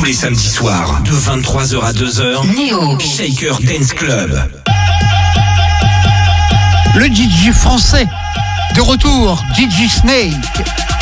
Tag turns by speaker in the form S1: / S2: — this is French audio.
S1: les samedis soirs, de 23h à 2h,
S2: Néo
S1: Shaker Dance Club.
S3: Le DJ français, de retour, DJ Snake.